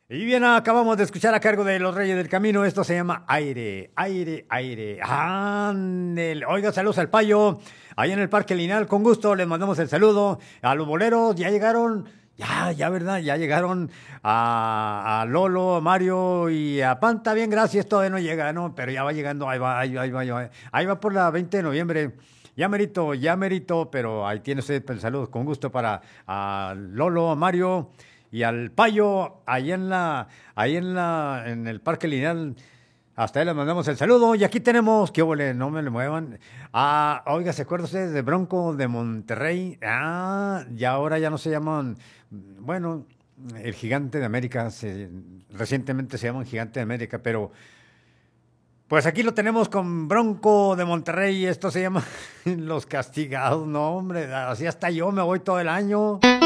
Y bien, acabamos de escuchar a cargo de Los Reyes del Camino. Esto se llama Aire, Aire, Aire. Ándele. Oiga, saludos al Payo. Ahí en el Parque Lineal, con gusto les mandamos el saludo. A los boleros, ya llegaron. Ya, ¿verdad? Ya llegaron a Lolo, a Mario y a Panta. Bien, gracias. Todavía no llega, ¿no? Pero ya va llegando. Ahí va. Ahí va por la 20 de noviembre. Ya merito, pero ahí tiene usted el saludo con gusto para a Lolo, a Mario y al Payo, en el Parque Lineal. Hasta ahí les mandamos el saludo. Y aquí tenemos, qué ole, no me le muevan. Ah, oiga, ¿se acuerda usted de Bronco de Monterrey? Ah, y ahora ya no se llaman, bueno, el Gigante de América, recientemente se llaman Gigante de América, pero pues aquí lo tenemos con Bronco de Monterrey. Esto se llama Los Castigados. No, hombre, así hasta yo me voy todo el año.